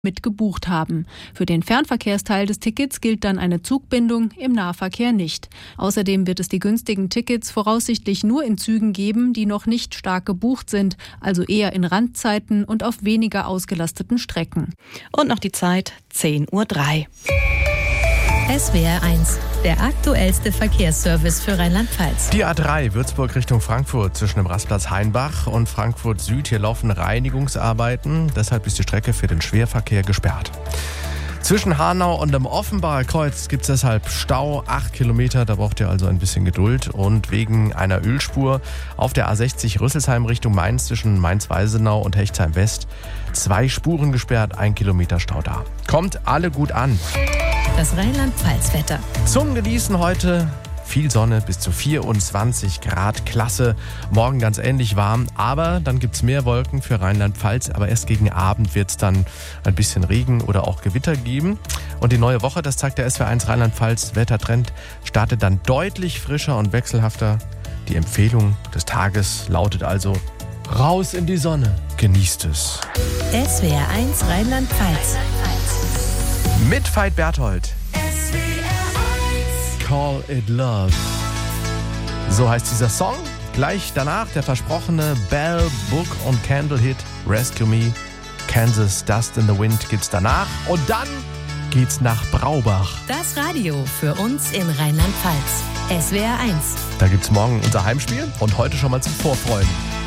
mit gebucht haben. Für den Fernverkehrsteil des Tickets gilt dann eine Zugbindung, im Nahverkehr nicht. Außerdem wird es die günstigen Tickets voraussichtlich nur in Zügen geben, die noch nicht stark gebucht sind, also eher in Randzeiten und auf weniger ausgelasteten Strecken. Und noch die Zeit, 10:03 Uhr. SWR 1, der aktuellste Verkehrsservice für Rheinland-Pfalz. Die A3 Würzburg Richtung Frankfurt zwischen dem Rastplatz Hainbach und Frankfurt Süd. Hier laufen Reinigungsarbeiten. Deshalb ist die Strecke für den Schwerverkehr gesperrt. Zwischen Hanau und dem Offenbacher Kreuz gibt es deshalb Stau, 8 Kilometer, da braucht ihr also ein bisschen Geduld. Und wegen einer Ölspur auf der A60 Rüsselsheim Richtung Mainz zwischen Mainz-Weisenau und Hechtsheim West 2 Spuren gesperrt, 1 Kilometer Stau da. Kommt alle gut an. Das Rheinland-Pfalz-Wetter. Zum Genießen heute viel Sonne, bis zu 24 Grad, klasse. Morgen ganz ähnlich warm, aber dann gibt es mehr Wolken für Rheinland-Pfalz. Aber erst gegen Abend wird es dann ein bisschen Regen oder auch Gewitter geben. Und die neue Woche, das zeigt der SWR1 Rheinland-Pfalz Wettertrend, startet dann deutlich frischer und wechselhafter. Die Empfehlung des Tages lautet also: raus in die Sonne, genießt es. SWR 1 Rheinland-Pfalz. Mit Veit Berthold. Call It Love. So heißt dieser Song. Gleich danach der versprochene Bell, Book und Candle-Hit Rescue Me. Kansas Dust in the Wind gibt's danach. Und dann geht's nach Braubach. Das Radio für uns in Rheinland-Pfalz. SWR 1. Da gibt's morgen unser Heimspiel und heute schon mal zum Vorfreuen.